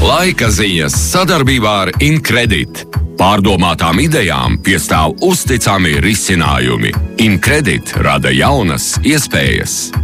Laika ziņas sadarbībā ar Incredit. Pārdomātām idejām piestāv uzticami risinājumi. Incredit rada jaunas iespējas.